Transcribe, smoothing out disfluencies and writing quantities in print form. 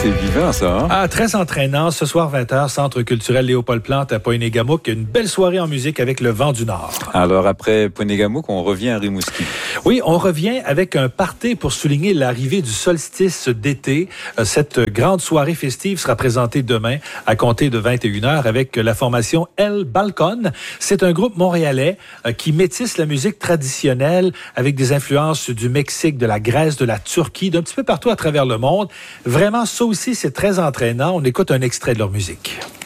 c'est vivant, ça. Hein? Ah, très entraînant. Ce soir, 20h, Centre culturel Léopold-Plante à Pointe-Égamouk. Une belle soirée en musique avec le Vent du Nord. Alors, après Pointe-Égamouk, on revient à Rimouski. Oui, on revient avec un party pour souligner l'arrivée du solstice d'été. Cette grande soirée festive sera présentée demain à compter de 21h avec la formation El Balcon. C'est un groupe montréalais qui métisse la musique traditionnelle avec des influences du Mexique, de la Grèce, de la Turquie, d'un petit peu partout à travers le monde. Vraiment, ça aussi, c'est très entraînant. On écoute un extrait de leur musique.